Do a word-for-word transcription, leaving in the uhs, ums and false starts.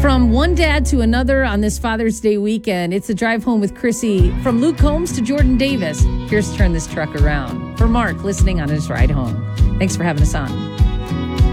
From one dad to another on this Father's Day weekend, it's a drive home with Chrissy. From Luke Combs to Jordan Davis, here's Turn This Truck Around. For Mark, listening on his ride home. Thanks for having us on.